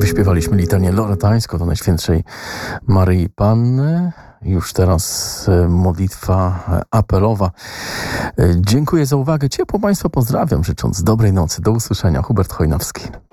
Wyśpiewaliśmy litanię loretańską do Najświętszej Maryi Panny. Już teraz modlitwa apelowa. Dziękuję za uwagę. Ciepło Państwa pozdrawiam, życząc dobrej nocy. Do usłyszenia. Hubert Chojnowski.